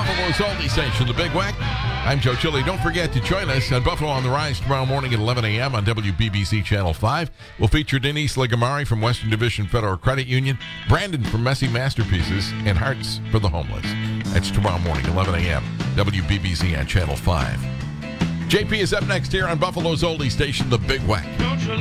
Buffalo's oldie station, The Big Wack. I'm Joe Chili. Don't forget to join us on Buffalo on the Rise tomorrow morning at 11 a.m. on WBBC Channel 5. We'll feature Denise Ligamari from Western Division Federal Credit Union, Brandon from Messy Masterpieces, and Hearts for the Homeless. That's tomorrow morning, 11 a.m., WBBC on Channel 5. JP is up next here on Buffalo's oldie station, The Big Wack.